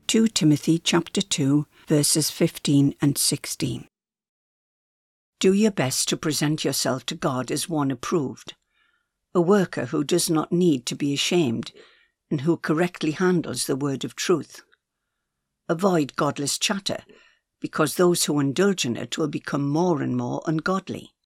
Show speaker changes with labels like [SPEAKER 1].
[SPEAKER 1] 2 Timothy chapter 2, verses 15 and 16. Do your best to present yourself to God as one approved, a worker who does not need to be ashamed and who correctly handles the word of truth. Avoid godless chatter, because those who indulge in it will become more and more ungodly.